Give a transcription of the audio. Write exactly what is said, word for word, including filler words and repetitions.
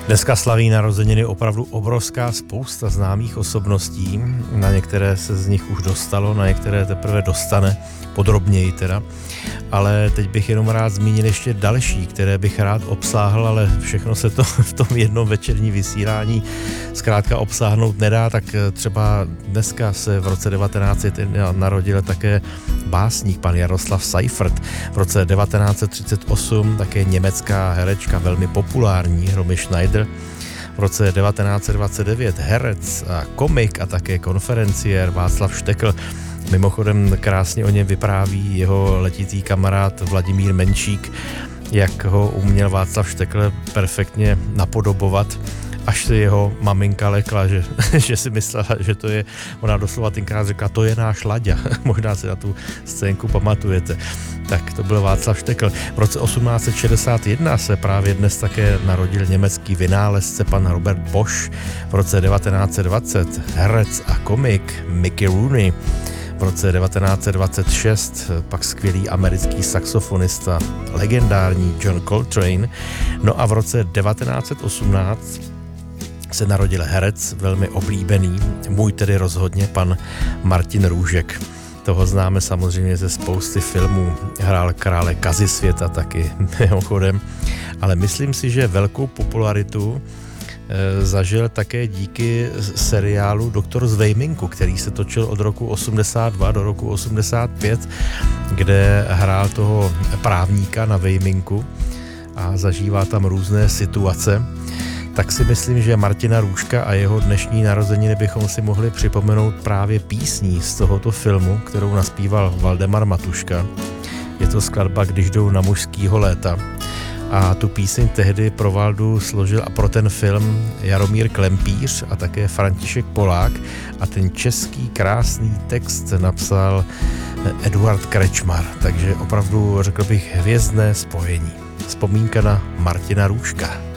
Dneska slaví narozeniny opravdu obrovská spousta známých osobností. Na některé se z nich už dostalo, na některé teprve dostane, podrobněji teda. Ale teď bych jenom rád zmínil ještě další, které bych rád obsáhl, ale všechno se to v tom jednom večerní vysílání zkrátka obsáhnout nedá, tak třeba dneska se v roce devatenáct set narodil také básník pan Jaroslav Seifert. V roce devatenáct set třicet osm také německá herečka, velmi populární, Romy Schneider. V roce devatenáct set dvacet devět herec a komik a také konferenciér Václav Štekl. Mimochodem krásně o něm vypráví jeho letitý kamarád Vladimír Menšík, jak ho uměl Václav Štekl perfektně napodobovat, až si jeho maminka lekla, že, že si myslela, že to je, ona doslova tenkrát řekla, to je náš Laďa. Možná si na tu scénku pamatujete. Tak to byl Václav Štekl. V roce osmnáct set šedesát jedna se právě dnes také narodil německý vynálezce pan Robert Bosch. V roce devatenáct set dvacet herec a komik Mickey Rooney. V roce devatenáct set dvacet šest pak skvělý americký saxofonista, legendární John Coltrane. No a v roce devatenáct set osmnáct se narodil herec, velmi oblíbený, můj tedy rozhodně, pan Martin Růžek. Toho známe samozřejmě ze spousty filmů. Hrál krále Kazisvěta taky, mimochodem. Ale myslím si, že velkou popularitu e, zažil také díky seriálu Doktor z Vejminku, který se točil od roku osmdesát dva do roku osmdesát pět, kde hrál toho právníka na Vejminku a zažívá tam různé situace. Tak si myslím, že Martina Růžka a jeho dnešní narozeniny bychom si mohli připomenout právě písní z tohoto filmu, kterou naspíval Valdemar Matuška. Je to skladba Když jdou na mužskýho léta. A tu píseň tehdy pro Valdu složil a pro ten film Jaromír Klempíř a také František Polák. A ten český krásný text napsal Eduard Krečmar. Takže opravdu, řekl bych, hvězdné spojení. Vzpomínka na Martina Růžka.